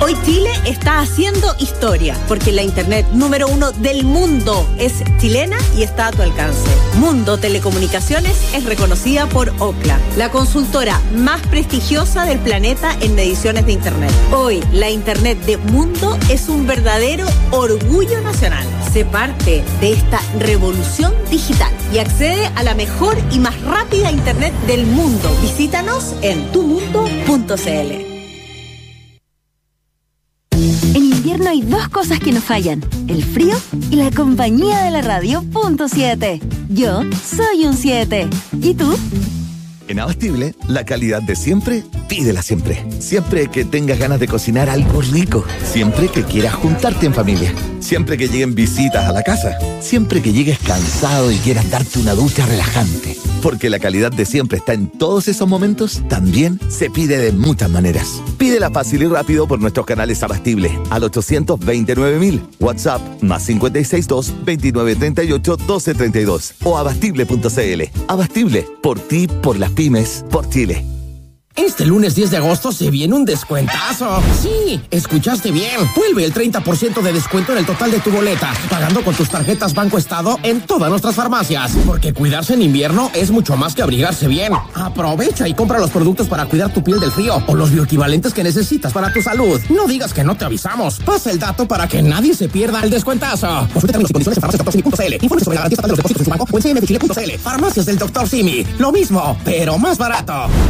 Hoy Chile está haciendo historia, porque la internet número 1 del mundo es chilena y está a tu alcance. Mundo Telecomunicaciones es reconocida por Ookla, la consultora más prestigiosa del planeta en mediciones de internet. Hoy, la internet de Mundo es un verdadero orgullo nacional. Sé parte de esta revolución digital y accede a la mejor y más rápida internet del mundo. Visítanos en tumundo.cl. En invierno hay dos cosas que nos fallan: el frío y la compañía de la radio .7. Yo soy un 7. ¿Y tú? En Abastible, la calidad de siempre, pídela siempre. Siempre que tengas ganas de cocinar algo rico. Siempre que quieras juntarte en familia. Siempre que lleguen visitas a la casa. Siempre que llegues cansado y quieras darte una ducha relajante. Porque la calidad de siempre está en todos esos momentos, también se pide de muchas maneras. Pídela fácil y rápido por nuestros canales Abastible al 829.000, WhatsApp +562 2938 1232 o abastible.cl. Abastible, por ti, por las pymes, por Chile. Este lunes 10 de agosto se viene un descuentazo. Sí, escuchaste bien. Vuelve el 30% de descuento en el total de tu boleta, pagando con tus tarjetas Banco Estado en todas nuestras farmacias. Porque cuidarse en invierno es mucho más que abrigarse bien. Aprovecha y compra los productos para cuidar tu piel del frío o los bioequivalentes que necesitas para tu salud. No digas que no te avisamos. Pasa el dato para que nadie se pierda el descuentazo. Consulta términos y condiciones en farmaciasdrSimi.cl. Informe sobre la garantía estatal de los depósitos de su banco o en cmfchile.cl. Farmacias del Dr. Simi. Lo mismo, pero más barato.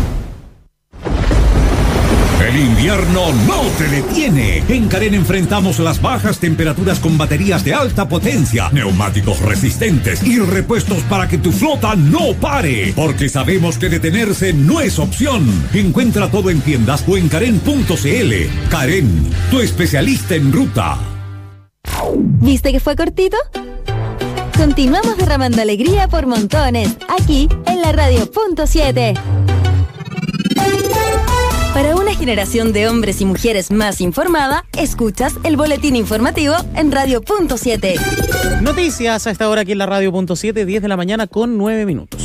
El invierno no te detiene. En Karen enfrentamos las bajas temperaturas con baterías de alta potencia, neumáticos resistentes y repuestos para que tu flota no pare. Porque sabemos que detenerse no es opción. Encuentra todo en tiendas o en Karen.cl. Karen, tu especialista en ruta. ¿Viste que fue cortito? Continuamos derramando alegría por montones, aquí en la radio .7. Para una generación de hombres y mujeres más informada, escuchas el boletín informativo en Radio.7. Noticias a esta hora aquí en la Radio.7, 10 de la mañana con 9 minutos.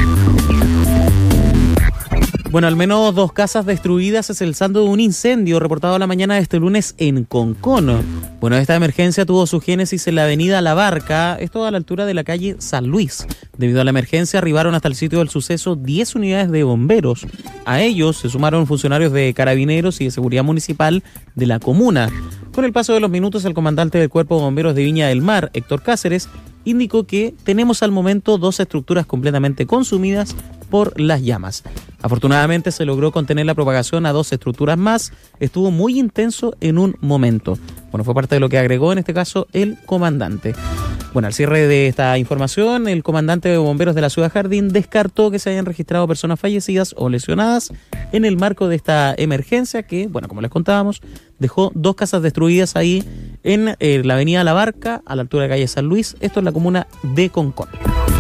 Bueno, al menos 2 casas destruidas es el saldo de un incendio reportado a la mañana de este lunes en Concón. Bueno, esta emergencia tuvo su génesis en la avenida La Barca, esto a la altura de la calle San Luis. Debido a la emergencia, arribaron hasta el sitio del suceso 10 unidades de bomberos. A ellos se sumaron funcionarios de Carabineros y de Seguridad Municipal de la comuna. Con el paso de los minutos, el comandante del Cuerpo de Bomberos de Viña del Mar, Héctor Cáceres, indicó que tenemos al momento 2 estructuras completamente consumidas por las llamas. Afortunadamente se logró contener la propagación a 2 estructuras más. Estuvo muy intenso en un momento. Bueno, fue parte de lo que agregó en este caso el comandante. Bueno, al cierre de esta información, el comandante de bomberos de la Ciudad Jardín descartó que se hayan registrado personas fallecidas o lesionadas en el marco de esta emergencia que, bueno, como les contábamos, dejó 2 casas destruidas ahí en la avenida La Barca, a la altura de calle San Luis, esto en la comuna de Concón.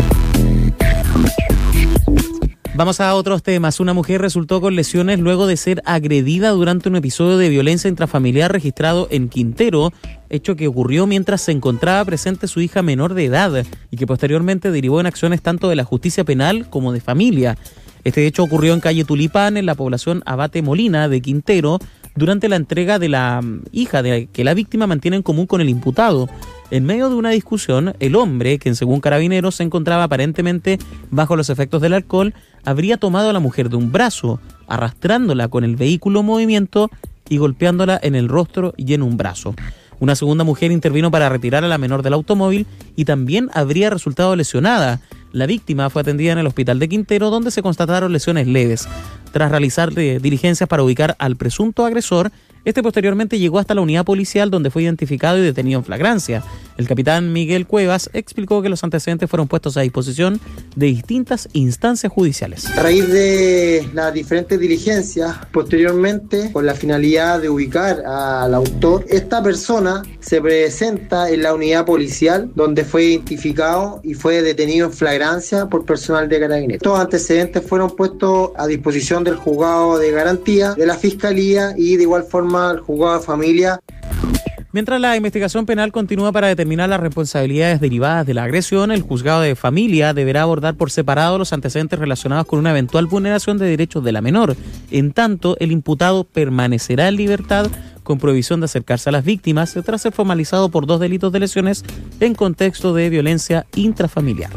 Vamos a otros temas. Una mujer resultó con lesiones luego de ser agredida durante un episodio de violencia intrafamiliar registrado en Quintero, hecho que ocurrió mientras se encontraba presente su hija menor de edad y que posteriormente derivó en acciones tanto de la justicia penal como de familia. Este hecho ocurrió en calle Tulipán, en la población Abate Molina de Quintero, durante la entrega de la hija que la víctima mantiene en común con el imputado. En medio de una discusión, el hombre, quien según Carabineros se encontraba aparentemente bajo los efectos del alcohol, habría tomado a la mujer de un brazo, arrastrándola con el vehículo en movimiento y golpeándola en el rostro y en un brazo. Una segunda mujer intervino para retirar a la menor del automóvil y también habría resultado lesionada. La víctima fue atendida en el hospital de Quintero, donde se constataron lesiones leves. Tras realizar diligencias para ubicar al presunto agresor, este posteriormente llegó hasta la unidad policial donde fue identificado y detenido en flagrancia. El capitán Miguel Cuevas explicó que los antecedentes fueron puestos a disposición de distintas instancias judiciales. A raíz de las diferentes diligencias, posteriormente, con la finalidad de ubicar al autor, esta persona se presenta en la unidad policial donde fue identificado y fue detenido en flagrancia por personal de Carabineros. Estos antecedentes fueron puestos a disposición del juzgado de garantía, de la Fiscalía y de igual forma el juzgado de familia. Mientras la investigación penal continúa para determinar las responsabilidades derivadas de la agresión, el juzgado de familia deberá abordar por separado los antecedentes relacionados con una eventual vulneración de derechos de la menor. En tanto, el imputado permanecerá en libertad con prohibición de acercarse a las víctimas tras ser formalizado por 2 delitos de lesiones en contexto de violencia intrafamiliar.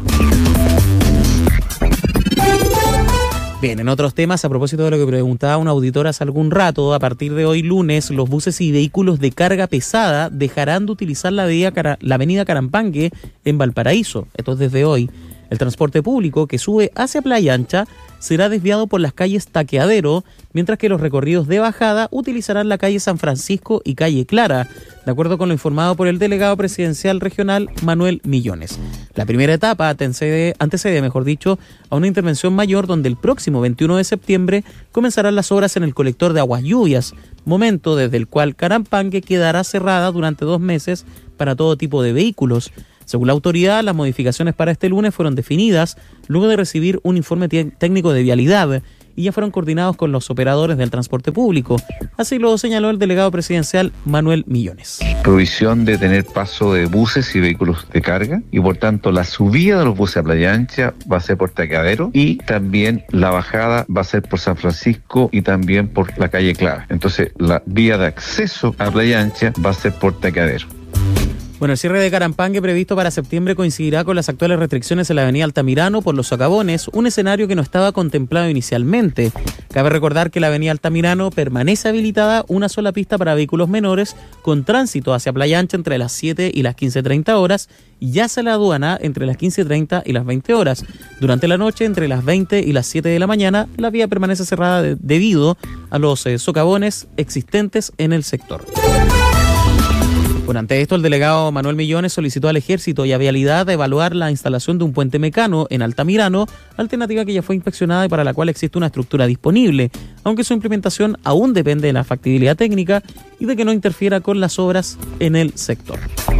Bien, en otros temas, a propósito de lo que preguntaba una auditora hace algún rato, a partir de hoy lunes, los buses y vehículos de carga pesada dejarán de utilizar la avenida Carampangue en Valparaíso. Esto es desde hoy. El transporte público que sube hacia Playa Ancha será desviado por las calles Taqueadero, mientras que los recorridos de bajada utilizarán la calle San Francisco y calle Clara, de acuerdo con lo informado por el delegado presidencial regional Manuel Millones. La primera etapa antecede, a una intervención mayor donde el próximo 21 de septiembre comenzarán las obras en el colector de aguas lluvias, momento desde el cual Carampangue quedará cerrada durante 2 meses para todo tipo de vehículos. Según la autoridad, las modificaciones para este lunes fueron definidas luego de recibir un informe técnico de vialidad y ya fueron coordinados con los operadores del transporte público. Así lo señaló el delegado presidencial Manuel Millones. Provisión de tener paso de buses y vehículos de carga y por tanto la subida de los buses a Playa Ancha va a ser por Taqueadero y también la bajada va a ser por San Francisco y también por la calle Clara. Entonces la vía de acceso a Playa Ancha va a ser por Taqueadero. Bueno, el cierre de Carampangue previsto para septiembre coincidirá con las actuales restricciones en la avenida Altamirano por los socavones, un escenario que no estaba contemplado inicialmente. Cabe recordar que la avenida Altamirano permanece habilitada una sola pista para vehículos menores con tránsito hacia Playa Ancha entre las 7 y las 15:30 horas y hacia la aduana entre las 15:30 y las 20 horas. Durante la noche, entre las 20 y las 7 de la mañana, la vía permanece cerrada debido a los socavones existentes en el sector. Bueno, ante esto, el delegado Manuel Millones solicitó al Ejército y a Vialidad evaluar la instalación de un puente mecano en Altamirano, alternativa que ya fue inspeccionada y para la cual existe una estructura disponible, aunque su implementación aún depende de la factibilidad técnica y de que no interfiera con las obras en el sector.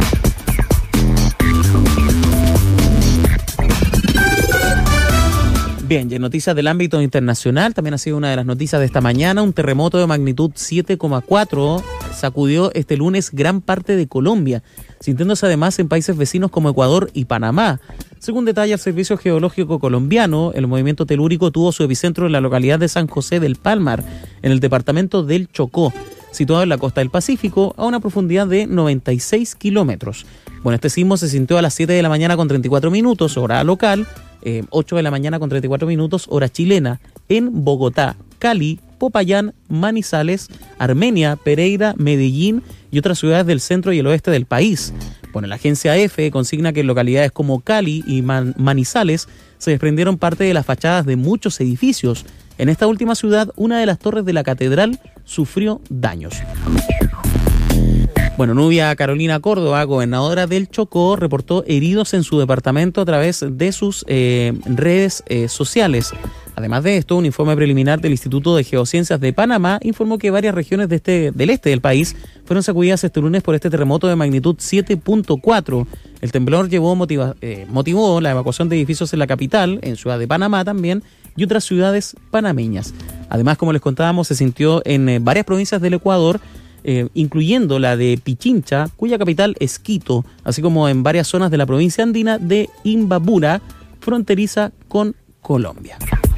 Bien, y en noticias del ámbito internacional, también ha sido una de las noticias de esta mañana, un terremoto de magnitud 7,4 sacudió este lunes gran parte de Colombia, sintiéndose además en países vecinos como Ecuador y Panamá. Según detalla el Servicio Geológico Colombiano, el movimiento telúrico tuvo su epicentro en la localidad de San José del Palmar, en el departamento del Chocó, situado en la costa del Pacífico, a una profundidad de 96 kilómetros. Bueno, este sismo se sintió a las 7 de la mañana con 34 minutos, hora local, 8 de la mañana con 34 minutos, hora chilena, en Bogotá, Cali, Popayán, Manizales, Armenia, Pereira, Medellín y otras ciudades del centro y el oeste del país. Bueno, la agencia EFE consigna que en localidades como Cali y Manizales se desprendieron parte de las fachadas de muchos edificios. En esta última ciudad, una de las torres de la catedral sufrió daños. Bueno, Nubia Carolina Córdoba, gobernadora del Chocó, reportó heridos en su departamento a través de sus redes sociales. Además de esto, un informe preliminar del Instituto de Geociencias de Panamá informó que varias regiones del este del país fueron sacudidas este lunes por este terremoto de magnitud 7.4. El temblor motivó la evacuación de edificios en la capital, en Ciudad de Panamá también, y otras ciudades panameñas. Además, como les contábamos, se sintió en varias provincias del Ecuador, incluyendo la de Pichincha, cuya capital es Quito, así como en varias zonas de la provincia andina de Imbabura, fronteriza con Colombia.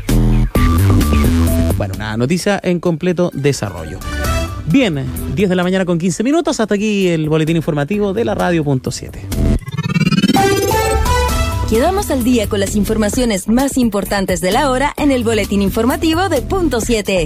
Bueno, una noticia en completo desarrollo. Bien, 10 de la mañana con 15 minutos, hasta aquí el boletín informativo de la Radio.7. Quedamos al día con las informaciones más importantes de la hora en el boletín informativo de Punto 7.